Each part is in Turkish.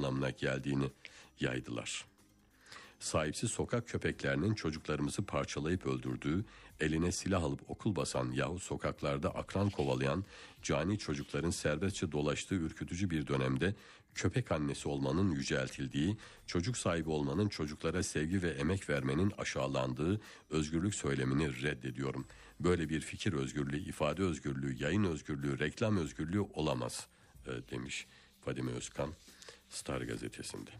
anlamına geldiğini yaydılar. Sahipsiz sokak köpeklerinin çocuklarımızı parçalayıp öldürdüğü, eline silah alıp okul basan yahut sokaklarda akran kovalayan cani çocukların serbestçe dolaştığı ürkütücü bir dönemde köpek annesi olmanın yüceltildiği, çocuk sahibi olmanın çocuklara sevgi ve emek vermenin aşağılandığı özgürlük söylemini reddediyorum. Böyle bir fikir özgürlüğü, ifade özgürlüğü, yayın özgürlüğü, reklam özgürlüğü olamaz demiş Fadime Özkan Star gazetesinde.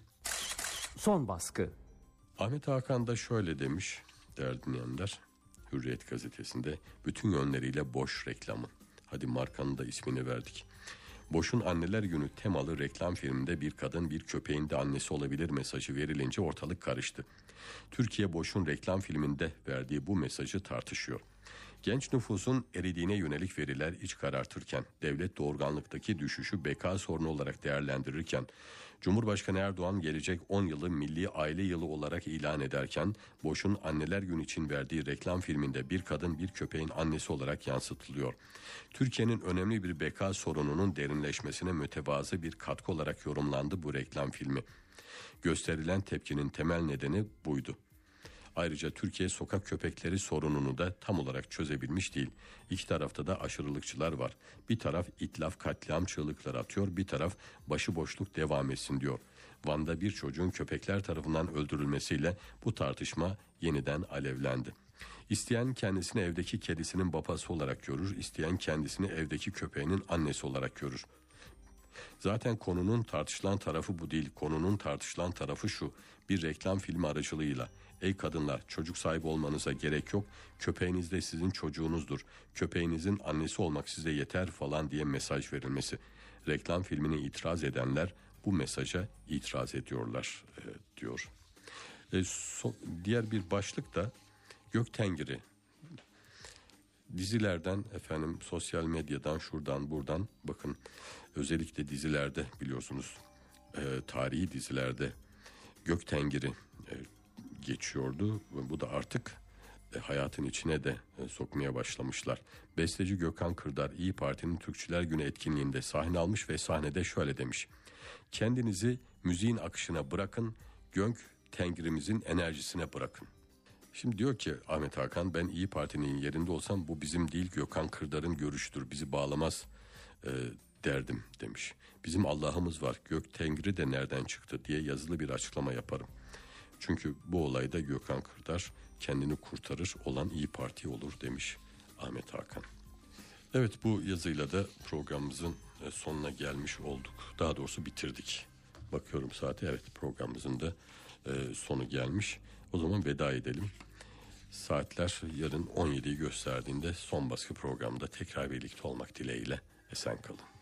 Son baskı. Ahmet Hakan da şöyle demiş değerli dinleyenler, Hürriyet gazetesinde, bütün yönleriyle boş reklamı. Hadi markanın da ismini verdik. Boş'un Anneler Günü temalı reklam filminde bir kadın bir köpeğin de annesi olabilir mesajı verilince ortalık karıştı. Türkiye Boş'un reklam filminde verdiği bu mesajı tartışıyor. Genç nüfusun eridiğine yönelik veriler iç karartırken, devlet doğurganlıktaki düşüşü beka sorunu olarak değerlendirirken, Cumhurbaşkanı Erdoğan gelecek 10 yılı milli aile yılı olarak ilan ederken, Boş'un Anneler Günü için verdiği reklam filminde bir kadın bir köpeğin annesi olarak yansıtılıyor. Türkiye'nin önemli bir beka sorununun derinleşmesine mütevazı bir katkı olarak yorumlandı bu reklam filmi. Gösterilen tepkinin temel nedeni buydu. Ayrıca Türkiye sokak köpekleri sorununu da tam olarak çözebilmiş değil. İki tarafta da aşırılıkçılar var. Bir taraf itlaf katliam çığlıkları atıyor, bir taraf başıboşluk devam etsin diyor. Van'da bir çocuğun köpekler tarafından öldürülmesiyle bu tartışma yeniden alevlendi. İsteyen kendisini evdeki kedisinin babası olarak görür, isteyen kendisini evdeki köpeğinin annesi olarak görür. Zaten konunun tartışılan tarafı bu değil. Konunun tartışılan tarafı şu: bir reklam filmi aracılığıyla, ey kadınlar, çocuk sahibi olmanıza gerek yok, köpeğiniz de sizin çocuğunuzdur, köpeğinizin annesi olmak size yeter falan diye mesaj verilmesi. Reklam filmine itiraz edenler bu mesaja itiraz ediyorlar diyor. Diğer bir başlık da Göktengri. Dizilerden, sosyal medyadan, şuradan buradan, bakın özellikle dizilerde biliyorsunuz tarihi dizilerde Göktengri geçiyordu. Bu da artık hayatın içine de sokmaya başlamışlar. Besteci Gökhan Kırdar İyi Parti'nin Türkçüler Günü etkinliğinde sahne almış ve sahnede şöyle demiş: kendinizi müziğin akışına bırakın, Göktengrimizin enerjisine bırakın. Şimdi diyor ki Ahmet Hakan, ben İyi Parti'nin yerinde olsam bu bizim değil Gökhan Kırdar'ın görüştür, bizi bağlamaz derdim demiş. Bizim Allah'ımız var, Göktengri de nereden çıktı diye yazılı bir açıklama yaparım. Çünkü bu olayda Gökhan Kırdar kendini kurtarır olan İyi Parti olur demiş Ahmet Hakan. Evet, bu yazıyla da programımızın sonuna gelmiş olduk. Daha doğrusu bitirdik. Bakıyorum saate, evet, programımızın da sonu gelmiş. O zaman veda edelim. Saatler yarın 17'yi gösterdiğinde son baskı programda tekrar birlikte olmak dileğiyle esen kalın.